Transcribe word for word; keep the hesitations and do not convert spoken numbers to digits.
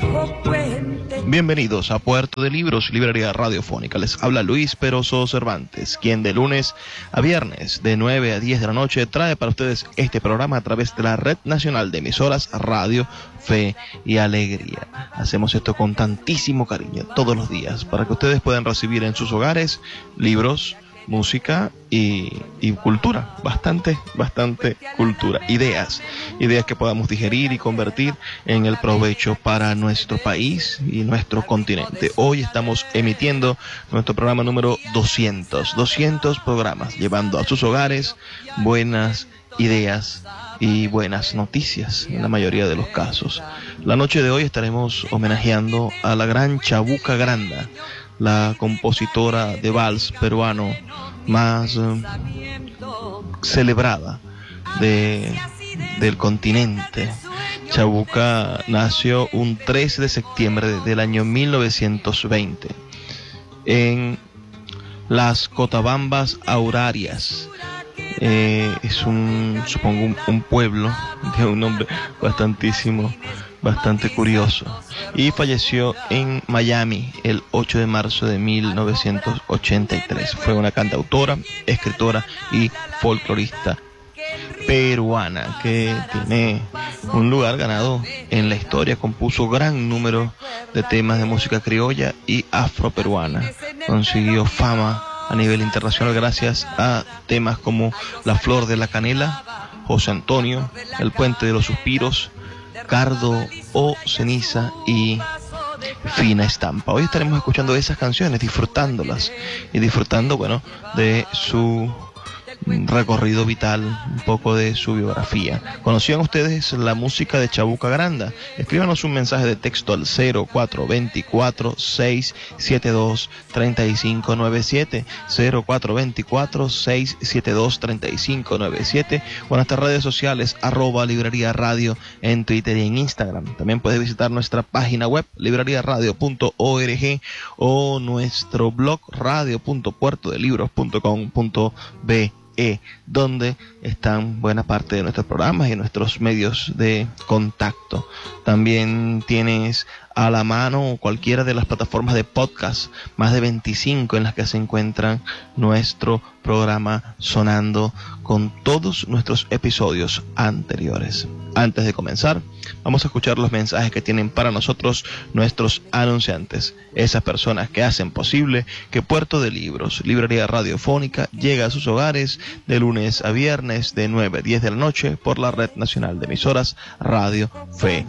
Bienvenidos a Puerto de Libros, librería radiofónica. Les habla Luis Peroso Cervantes, quien de lunes a viernes de nueve a diez de la noche trae para ustedes este programa a través de la Red Nacional de Emisoras Radio Fe y Alegría. Hacemos esto con tantísimo cariño todos los días para que ustedes puedan recibir en sus hogares libros, música y, y cultura, bastante, bastante cultura, ideas, ideas que podamos digerir y convertir en el provecho para nuestro país y nuestro continente. Hoy estamos emitiendo nuestro programa número doscientos, doscientos programas, llevando a sus hogares buenas ideas y buenas noticias en la mayoría de los casos. La noche de hoy estaremos homenajeando a la gran Chabuca Granda, la compositora de vals peruano más eh, celebrada de, del continente. Chabuca nació un trece de septiembre del año mil novecientos veinte en las Cotabambas Aurarias. Eh, es un, supongo, un, un pueblo de un nombre bastantísimo, bastante curioso, y falleció en Miami el ocho de marzo de mil novecientos ochenta y tres. Fue una cantautora, escritora y folclorista peruana que tiene un lugar ganado en la historia. Compuso gran número de temas de música criolla y afroperuana. Consiguió fama a nivel internacional gracias a temas como La Flor de la Canela, José Antonio, El Puente de los Suspiros, Cardo o Ceniza y Fina Estampa. Hoy estaremos escuchando esas canciones, disfrutándolas y disfrutando, bueno, de su recorrido vital, un poco de su biografía. ¿Conocían ustedes la música de Chabuca Granda? Escríbanos un mensaje de texto al cero cuatro dos cuatro, seis siete dos, tres cinco nueve siete, cero cuatro dos cuatro, seis siete dos, tres cinco nueve siete, o en nuestras redes sociales, arroba librería radio en Twitter y en Instagram. También puedes visitar nuestra página web, librería radio punto org, o nuestro blog, radio punto puerto de libros punto com punto be, donde están buena parte de nuestros programas y nuestros medios de contacto. También tienes a la mano cualquiera de las plataformas de podcast, más de veinticinco en las que se encuentran nuestro programa sonando con todos nuestros episodios anteriores. Antes de comenzar, vamos a escuchar los mensajes que tienen para nosotros nuestros anunciantes, esas personas que hacen posible que Puerto de Libros, librería radiofónica, llegue a sus hogares de lunes a viernes de nueve a diez de la noche por la Red Nacional de Emisoras Radio Fe